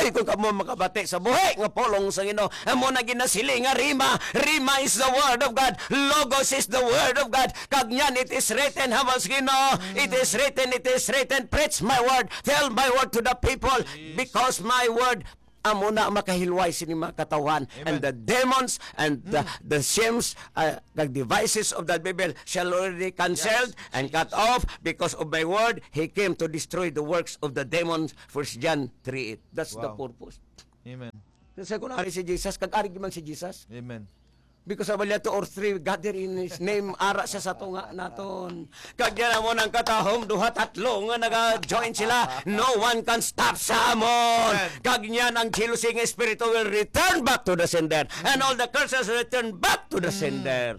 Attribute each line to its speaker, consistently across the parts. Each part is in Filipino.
Speaker 1: kung kamo makabati sa buhay nga pulong sa Ginoo. Amo na ginasili nga rima. Rima is the word of God. Logos is the word of God. Kag nyan, it is written, habang sa Ginoo, it is written, preach my word, tell my word to the people, because my word amo na makahilway sini mga katawan.
Speaker 2: Amen.
Speaker 1: And the demons and the shames, the devices of the devil shall already cancelled and cut off, because of my word he came to destroy the works of the demons. 1 John 3:8. That's the
Speaker 2: Wow.
Speaker 1: purpose.
Speaker 2: Amen.
Speaker 1: Kasi kung ari si Jesus, kag-ari man si Jesus,
Speaker 2: Amen.
Speaker 1: because of 2 or 3 gather in His name, ara siya sa tunga naton. Kag yan mo ng katahom, duha tatlo nga naga-join sila, no one can stop sa amon. Kag yan ang jealousy ng Espiritu will return back to the sender, and all the curses return back to the sender.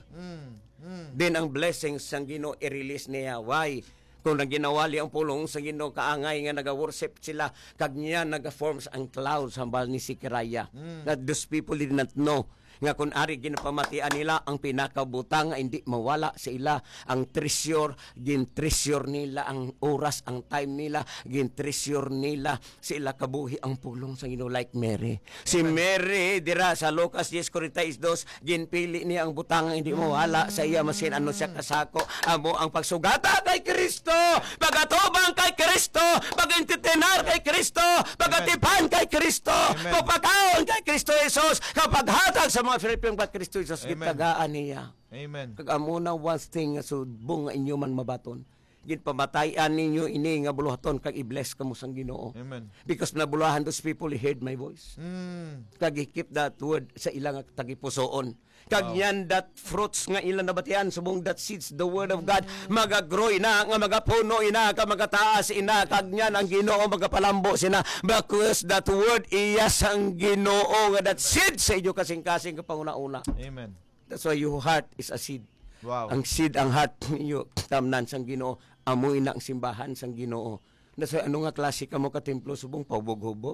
Speaker 1: Din ang blessings sang Ginoo i-release niya. Why? Kung naginawali ang pulong sa Ginoo, kaangay nga naga-worship sila, kag niya naga-forms ang clouds hambal ni Sikeraya. That those people did not know nga kung ari ginapamatian nila ang pinakabutang nga hindi mawala sa ila, ang treasure, gin-treasure nila ang oras, ang time nila, gin-treasure nila sa ila kabuhi ang pulong sa Ginoo, like Mary. Si Mary dira sa Lucas 10:42, ginpili niya ang butang nga hindi mawala sa iya, masin ano siya kasako. Amo ang pagsugata kay Kristo, pagatubang kay Kristo, pagintitinar kay Kristo, pagatipan kay Kristo, pagpakaon kay Kristo Jesus, kapag hatag sa mga Filipino kay Kristo Jesus,
Speaker 2: Amen.
Speaker 1: gitagaan niya.
Speaker 2: Amen.
Speaker 1: Kag amo na one thing nga subong nga inyo man mabaton, gid pamatayan ninyo ini nga buluhaton, kag i-bless kamo sang Ginoo.
Speaker 2: Amen.
Speaker 1: Because nabulahan those people, he heard my voice. Kag i-keep that word sa ilang tagipusoon. Kag yan, that fruits nga ilang nabatian, subong that seeds, the word of God, magagrow ina, nga magapuno ina, ka magataas ina, kag yan ang Ginoo magapalambo sina, because that word iya sang Ginoo, nga that seed sa inyo kasing-kasing kapanguna-una.
Speaker 2: Amen.
Speaker 1: That's why your heart is a seed.
Speaker 2: Wow.
Speaker 1: Ang seed, ang heart ninyo, tamnan sang Ginoo, amoy na ang simbahan sang Ginoo. That's why ano nga klase ka mo katemplo, subong pahubog-hubog.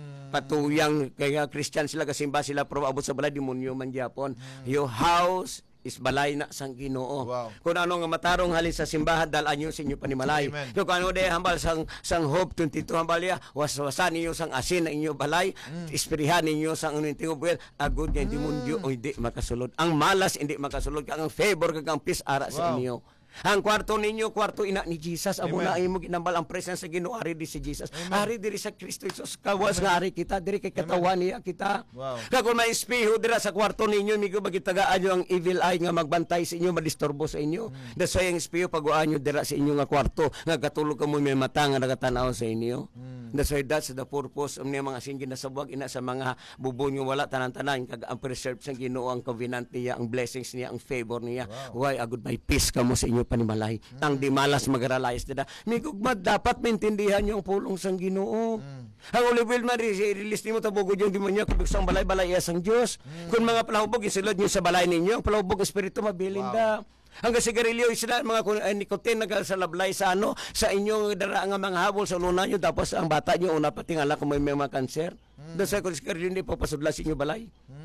Speaker 1: Patuyang, kaya Christian sila, kasimba sila, pero abot sa balay, demonyo man Japon. Your house is balay na sang Ginoo.
Speaker 2: Wow.
Speaker 1: Kung ano nga matarong halin sa simbahan, dalan nyo sa inyo panimalay.
Speaker 2: Amen.
Speaker 1: Kung ano de hambal sang Hope 22 hambal ya, waswasan ninyo sang asin na inyo balay, ispirihan ninyo sang unong tingog, agud nga demonyo o hindi makasulod. Ang malas hindi makasulod, kang ang favor kag ang peace ara sa
Speaker 2: Wow.
Speaker 1: inyo. Ang kwarto ninyo, kwarto ina ni Jesus. Amo
Speaker 2: Amen.
Speaker 1: na imo ginambal ang presence sa Ginoo, ari di si Jesus. Ari diri sa Kristo Jesus. Kawas nga ari kita, diri kay katawan niya kita.
Speaker 2: Wow.
Speaker 1: Kag kung may espeho dira sa kwarto ninyo, migo magitagaan nyo ang evil eye nga magbantay sa inyo, madisturbo sa inyo. That's why ang espeho paguan nyo dira sa inyo nga kwarto, nga katulog ka mo may mata nga nagatanaw sa inyo. That's why that's the purpose of niya mga singgin na sabwag ina sa mga bubong nyo wala tanan-tanan, kag ang preserve sa Ginoo ang covenant niya, ang blessings niya, ang favor niya. Why agud may peace kamo sa inyo panimalay. Ang di malas mag-realize nila. Migugmad dapat maintindihan niyo ang pulong sang Ginoo. Ang ulibil man release nimo tabugod yung demonyo kung sang balay-balay sang Dios. Kung mga palahubog isulod niyo sa balay ninyo, ang palahubog espiritu mabilinda. Ang sigarilyo sila mga nicotine nagal sa lablay sa ano sa inyong dara nga mga habol sa luna niyo, tapos ang bata niyo una patingala kung may mga cancer. Dasa ko sigarilyo hindi papasudla sa inyo balay.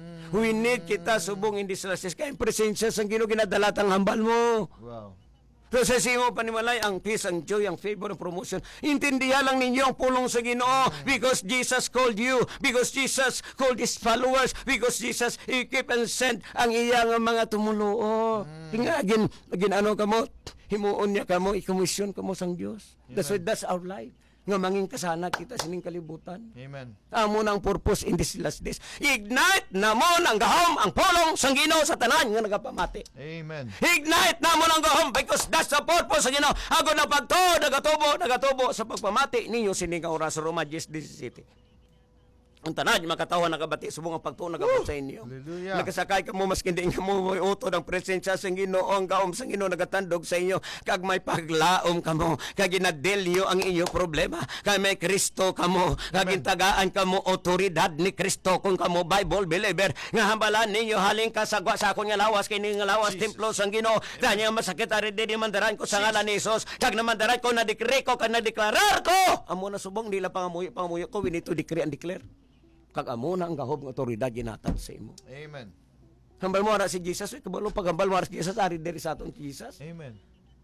Speaker 1: We need kita subong hindi sila kay presensya sang Ginoo ginadalatang hambal mo.
Speaker 2: Wow.
Speaker 1: So sa simo panimalay, ang peace, ang joy, ang favor, ang promotion. Intindihan lang ninyo ang pulong sa Ginoo, because Jesus called you, because Jesus called His followers, because Jesus He keep and send ang iyang mga tumuluo. Tingagin, ano kamo, himuon niya kamo, ikomisyon kamo sang Dios. That's our life. Nga manging kasana kita sining kalibutan.
Speaker 2: Amen.
Speaker 1: Amo na ang purpose in this last days. Ignite na mo ng gahom ang pulong sang Ginoo sa tanan nga nagapamati.
Speaker 2: Amen.
Speaker 1: Ignite na mo ng gahom, because that's the purpose sa Ginoo. Ako na pagtuo, nagatubo sa pagpamati ninyo sining oras sa Roma 10:17. Ang tanan makatawa nakabati subong ang pagtuo nagabot sa inyo.
Speaker 2: Hallelujah.
Speaker 1: Nagasakay ka mo maski hindi ka mo utod ang presensya sa Ginoo, ang gahom sa Ginoo nagatandog sa inyo, kag may paglaom kamo, kag ginadelyo ang inyo problema, kag may Kristo kamo, kag intagaan kamo otoridad ni Kristo kung kamo Bible believer, nga hambalan ninyo haling kasagwa sa akong nga lawas kay nga lawas templo sang Ginoo, kanya masakit ari di mandaran ko sa ngalan ni Jesus, kag namandaran ko na decree ko kag na deklarar ko. Amo na subong nila pangamuyo ko, we need to decree and declare. Kag amo na ang gahom ng otoridad ginatag sa imo.
Speaker 2: Amen.
Speaker 1: Hambal mo ara si Jesus, kabalo pagambal mo ara si Jesus, ari diri sa aton Jesus.
Speaker 2: Amen.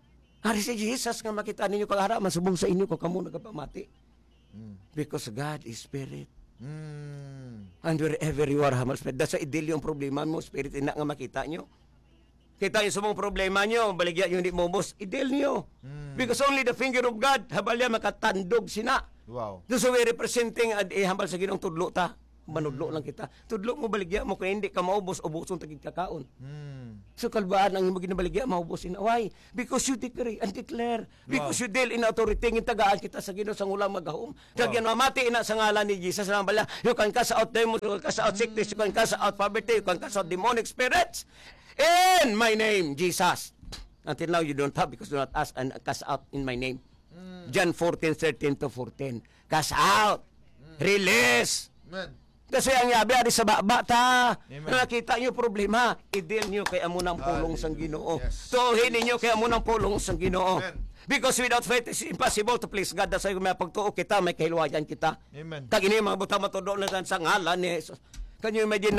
Speaker 1: Ari si Jesus nga makita ninyo kag hara masubong sa inyo kung kamo nagapamati. Because God is spirit. And wherever you are, hambal spirit, that's why idil yung problema mo, spirit, ina nga makita nyo. Kita yung sumong problema nyo, baligya yung hindi mo, boss, idil nyo. Because only the finger of God, habal yan, makatandog sina.
Speaker 2: Wow.
Speaker 1: So we representing, hambal sa ginong tudlo ta. Manudlo lang kita. Tudlo mo baligya mo, kaya hindi ka maubos, ubuson tagig kakaon. So kalbaan ang imong ginabaligya, maubusin. Why? Because you decree and declare. Because you deal in authority, tagaan kita sa Ginoo sang ulang magahom. Kag yan mamati ina sa ngalan ni Jesus lang bala. You can cast out demons, you can cast out sickness, you can cast out poverty, you can cast out demonic spirits. In my name, Jesus. Until now you don't have because do not ask and cast out in my name. John 14:13-14. Cast out. Release.
Speaker 2: Amen.
Speaker 1: Kasi ang yabi ari sa bata, nakita niyo problema, i-deal niyo kay amo ng pulong sang Ginoo.
Speaker 2: Yes.
Speaker 1: So ninyo kay amo ng pulong sang Ginoo.
Speaker 2: Amen.
Speaker 1: Because without faith it's impossible to please God. That's why kung may pagtuo kita, may kahilwayan kita.
Speaker 2: Amen.
Speaker 1: Kag ini mga buta matudo na sa ngalan ni Jesus. Can you imagine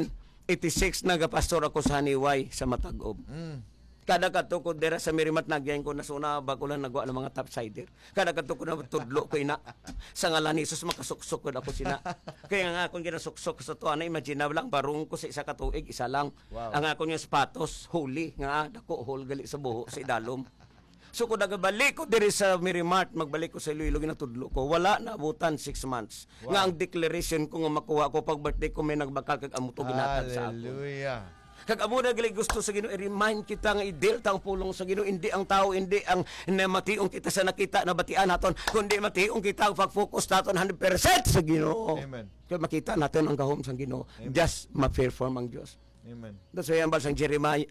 Speaker 1: 1986 nagapastor ako sa Haniway sa Matagob. Kada katukod dera sa Mirimat nagyan ko na suna bago lang nagwa ng mga topsider. Kada katukod na tudlo ko ina. Sa ngalan ni Jesus makasuksok ko ako sina. Kaya nga akong ginasuksok sa tuwa na imagine lang barong ko sa isa ka tuig isa lang.
Speaker 2: Wow.
Speaker 1: Ang akong yung sapatos huli nga dako hol gali sa buho sa idalom. So kung nagabalik ko diri sa Mirimart, magbalik ko sa Iloilo ginatudlo ko. Wala na abutan 6 months.
Speaker 2: Wow.
Speaker 1: Nga ang declaration ko nga makuha ko pag birthday ko may nagbakal kag amo to ginatag sa ako.
Speaker 2: Hallelujah.
Speaker 1: Kag amo na gali gusto sa Ginoo i-remind kita nga i-deal tang pulong sa Ginoo, hindi ang tao, hindi ang namationg kita sa nakita na batian naton, kundi mationg kita ang pag-focus naton 100% sa Ginoo.
Speaker 2: Amen.
Speaker 1: Kaya makita natin ang gahom sa Ginoo. Just ma-perform ang Dios.
Speaker 2: Amen.
Speaker 1: That's why ang sang Jeremiah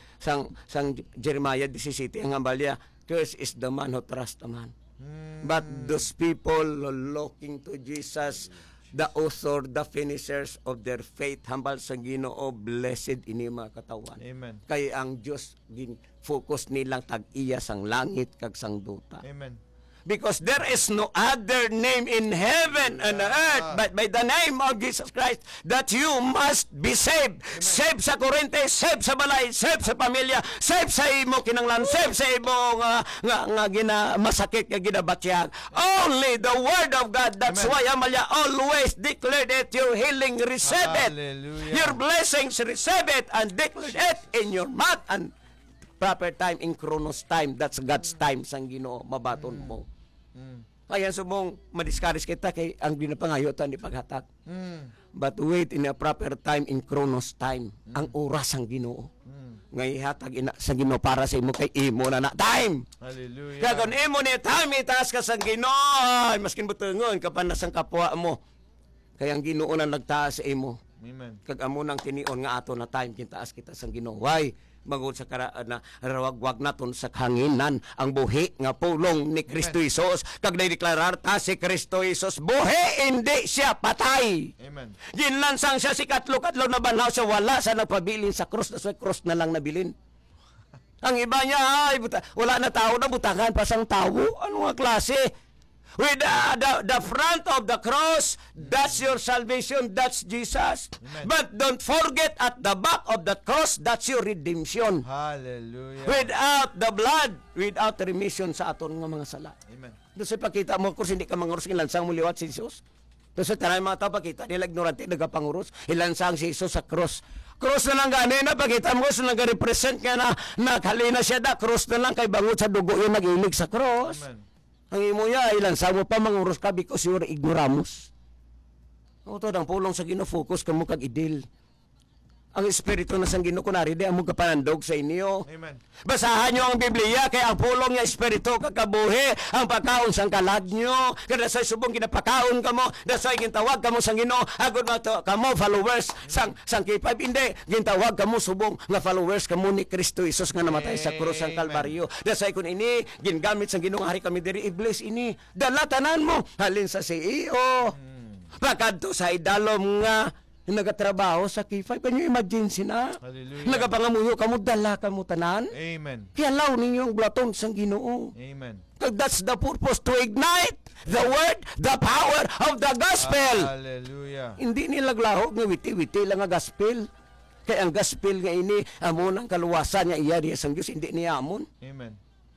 Speaker 1: sang Jeremiah 17 ang ambalya, curse is the man who trust a man. But those people looking to Jesus, the author, the finishers of their faith, hambal sa Ginoo, blessed ini mga katawan.
Speaker 2: Amen.
Speaker 1: Kay ang Dios focus nilang tag-iya sang langit kag sang duta.
Speaker 2: Amen.
Speaker 1: Because there is no other name in heaven and earth but by the name of Jesus Christ that you must be saved. Save sa kurente, save sa balay, save sa pamilya, save sa imo kinanglan, save sa imo nga gina masakit nga ginabatyag. Only the word of God. That's
Speaker 2: Amen.
Speaker 1: why Amalia always declared it. Your healing, receive it.
Speaker 2: Hallelujah.
Speaker 1: Your blessings, receive it and declare it in your mouth and proper time in Chronos time. That's God's time sang Ginoo mabaton mo. Kaya subong madiscourage kita kay ang ginapangayotan ni paghatak. But wait in a proper time in Chronos time. Ang oras ang Ginoo. Ngay hatag ina sa Ginoo para sa imo kay imo na time.
Speaker 2: Hallelujah.
Speaker 1: Kaya kung imo ni time itaas ka sa Ginoo, ay, maskin butungon ka pa na sang kapwa mo. Kaya ang Ginoo na nagtaas sa imo.
Speaker 2: Amen.
Speaker 1: Kag amo nang tinion nga ato na time kintaas kita sang Ginoo. Why? Magod sa na rawagwag naton sa hanginan ang buhi nga pulong ni Kristo Jesus. Kag na-deklarar ta si Kristo Jesus buhi, hindi siya patay.
Speaker 2: Amen.
Speaker 1: Ginlansang siya si katlo-katlo na banhaw siya, wala sa nagpabilin sa cross, na sa cross na lang nabilin. Ang iba niya ay wala na tao na butangan pa sang tawo. Ano nga klase? With the front of the cross, that's your salvation, that's Jesus.
Speaker 2: Amen.
Speaker 1: But don't forget at the back of the cross, that's your redemption.
Speaker 2: Hallelujah.
Speaker 1: Without the blood, without remission sa aton nga mga sala.
Speaker 2: Amen.
Speaker 1: Doon sa pakita mo, kung hindi ka mangurus, ilansang mo liwat si Jesus. Doon sa taray mga tao, pakita nila ignorante, nagapangurus, ilansang si Jesus sa cross. Cross na lang gani na, pakita mo, so nag-represent nga na nakalina siya da, cross na lang, kay bangot sa dugo yung nag-ilig sa cross.
Speaker 2: Amen.
Speaker 1: Ang imo ya, ilansa mo pa mangurus ka because you're ignoramus. O to, ang pulong sa Ginoo, focus ka mo kag idil. Ang Espiritu na sang Ginoo kunari di amo kapanandog sa inyo.
Speaker 2: Amen.
Speaker 1: Basahan nyo ang Biblia kay ang pulong nga Espiritu kakabuhi ang pagkaon sang kalag nyo. Kada sa subong kinapakaon kamo, dasay gintawag kamo sang Ginoo, agud mo to kamo followers sang K5 hindi gintawag kamo subong nga followers kamo ni Kristo Jesus nga namatay sa krus sang Kalbaryo. Dasay kun ini gingamit sang Ginoo hari kami diri iblis ini. Dala tanan mo halin sa CEO. Pagkadto sa idalom nga nagatrabaho sa K5. Can you imagine sina?
Speaker 2: Hallelujah.
Speaker 1: Nagapangamuyo kamo, dala kamo tanan.
Speaker 2: Amen.
Speaker 1: Kaya law ninyo ang blaton sang Ginoo.
Speaker 2: Amen.
Speaker 1: That's the purpose to ignite the word, the power of the gospel.
Speaker 2: Hallelujah.
Speaker 1: Hindi nila glahog nga witi-witi lang nga gospel. Kaya ang gospel nga ini amo nang kaluwasan nga iya diya sang Dios hindi niya amon.
Speaker 2: Amen.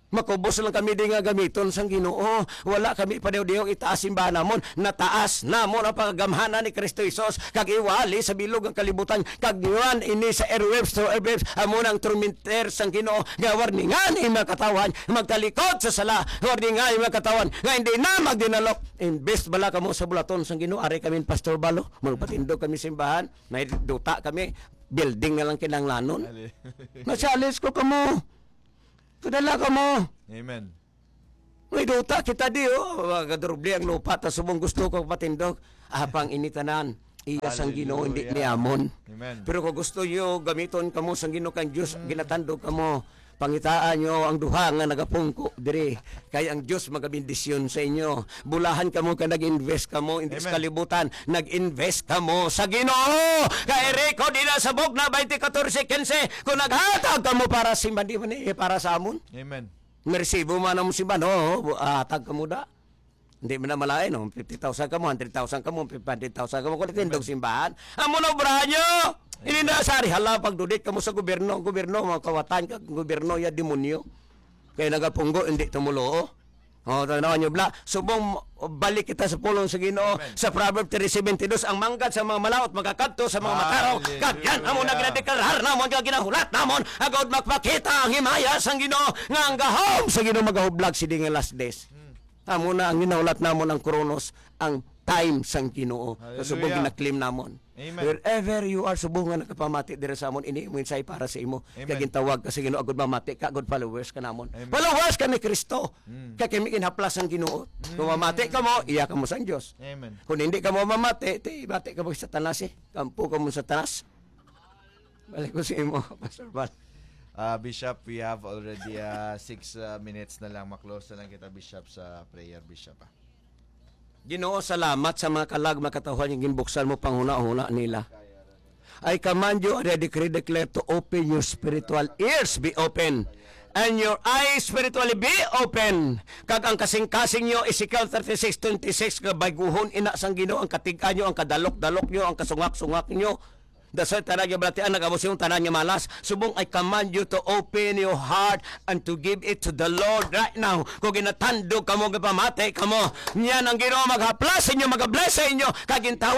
Speaker 1: Makubos lang kami di nga gamiton sang Ginoo. Wala kami pa diyo itaas simbahan namon. Nataas namon ang pagagamhanan ni Kristo Hesus. Kag iwali sa bilog ang kalibutan. Kag diwan ini sa airwaves to airwaves. Amon ang tormentor sang Ginoo. Nga warningan mga katawan. Magtalikod sa sala. Warningan mga katawan. Nga hindi na magdinalok. Invest bala kamo sa bulaton sang Ginoo. Ari kami Pastor Balo. Magpatindog kami simbahan. May duta kami. Building na lang kinanglanon. Nasalis ko kamo. Padala ka mo.
Speaker 2: Amen.
Speaker 1: May duta kita di, Gadurubli ang lupa, ta subong gusto ko patindog. Apang initanan. Iya sang Ginoo hindi ni amon.
Speaker 2: Amen.
Speaker 1: Pero kung gusto nyo, gamiton kamo sang Ginoo kang Diyos, ginatandog kamo. Pangitaan nyo ang duha nga nagapungko diri. Kaya ang Diyos magabindisyon sa inyo. Bulahan kamo ka nag-invest kamo in this
Speaker 2: Amen.
Speaker 1: kalibutan. Nag-invest kamo sa Ginoo. Kaya record ina sa bok na 20:14-15 kung naghatag kamo para si Mandi para sa amon.
Speaker 2: Amen.
Speaker 1: Mersibo man ang simba, no? Atag ka mo da. Hindi mo na malain, no? 50,000 ka mo, 100,000 ka mo, 500,000 ka mo. Kung tindog simbahan, amo na obrahan nyo! Hindi na sari, hala, pagdudit ka mo sa gobyerno, mga kawatan ka, gobyerno, ya demonyo. Kaya nagapunggo, hindi tumulo. O, tanawan nyo, bla. Subong, balik kita sa pulong sa Ginoo. Sa Proverbs 3:72, ang manggad sa mga malaot, magkakadto sa mga mataraw.
Speaker 2: Hallelujah.
Speaker 1: Kagyan, amo na ginadeklar namon, kag ginahulat namon, agad magpakita ang himaya sang Ginoo, nga ang gahom sa Ginoo magahublag si nga last days. Amo na ang ginahulat namon ang Kronos, ang time sang Ginoo.
Speaker 2: Hallelujah.
Speaker 1: Subong ginaklim namon.
Speaker 2: Amen.
Speaker 1: Wherever you are, subong nga nakapamati dira sa amon, ini mo insay para sa imo.
Speaker 2: Amen.
Speaker 1: Kag gintawag ka sa Ginoo agud mamati ka, agud followers ka namon.
Speaker 2: Amen.
Speaker 1: Followers ka ni Kristo. Kay kimi inhaplas ang Ginoo. Kung mamati ka mo, iya ka mo sang Dios.
Speaker 2: Amen.
Speaker 1: Kung hindi ka mo mamati, bati ka mo sa tanas eh. Kampo ka mo sa tanas. Balik ko sa imo, Pastor Val.
Speaker 2: Bishop, we have already 6 minutes na lang. Maklose na lang kita, Bishop, sa prayer, Bishop.
Speaker 1: Ginoo, salamat sa mga kalag makatawhan yung ginbuksan mo panghuna-huna nila. I command you, I declare to open your spiritual ears, be open. And your eyes spiritually be open. Kag ang kasing-kasing nyo, Ezekiel 36:26, kabayguhon ina sang Ginoo, ang katigan nyo, ang kadalok-dalok nyo, ang kasungak-sungak nyo. Dasal tanan yung balatian, nag-abos yung tanan yung malas. Subong, I command you to open your heart and to give it to the Lord right now. Kung ginatandog ka mo, gapamate ka mo, yan ang Ginoo maghaplas sa inyo, mag-bless sa inyo, kagintawa